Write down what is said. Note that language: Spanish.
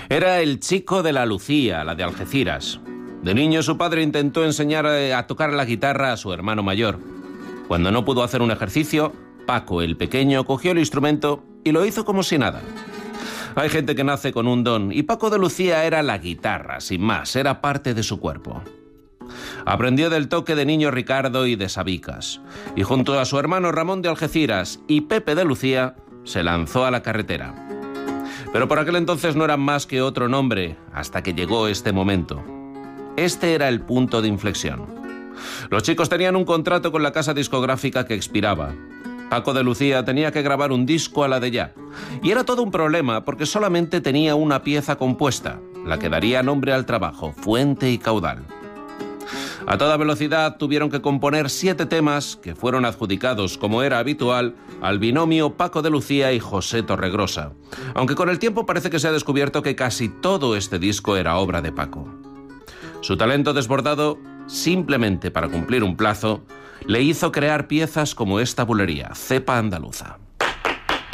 Era el chico de la Lucía, la de Algeciras. De niño su padre intentó enseñar a tocar la guitarra a su hermano mayor. Cuando no pudo hacer un ejercicio, Paco, el pequeño, cogió el instrumento y lo hizo como si nada. Hay gente que nace con un don, y Paco de Lucía era la guitarra, sin más, era parte de su cuerpo. Aprendió del toque de Niño Ricardo y de Sabicas, y junto a su hermano Ramón de Algeciras y Pepe de Lucía, se lanzó a la carretera. Pero por aquel entonces no era más que otro nombre, hasta que llegó este momento. Este era el punto de inflexión. Los chicos tenían un contrato con la casa discográfica que expiraba. Paco de Lucía tenía que grabar un disco a la de ya. Y era todo un problema porque solamente tenía una pieza compuesta, la que daría nombre al trabajo, Fuente y Caudal. A toda velocidad tuvieron que componer 7 temas que fueron adjudicados, como era habitual, al binomio Paco de Lucía y José Torregrosa. Aunque con el tiempo parece que se ha descubierto que casi todo este disco era obra de Paco. Su talento desbordado, simplemente para cumplir un plazo, le hizo crear piezas como esta bulería, Cepa Andaluza.